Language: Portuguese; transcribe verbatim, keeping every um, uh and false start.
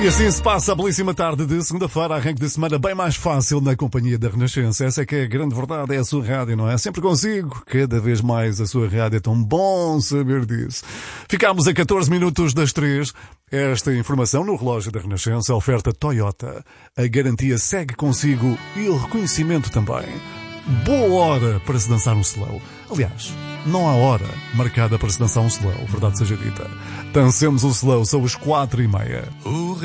E assim se passa a belíssima tarde de segunda-feira, arranque de semana bem mais fácil na companhia da Renascença. Essa é que é a grande verdade, é a sua rádio, não é? Sempre consigo, cada vez mais a sua rádio, é tão bom saber disso. Ficámos a catorze minutos das três. Esta informação no relógio da Renascença, a oferta Toyota. A garantia segue consigo e o reconhecimento também. Boa hora para se dançar um slow. Aliás, não há hora marcada para se dançar um slow, verdade seja dita. Dancemos um slow, são as quatro e meia.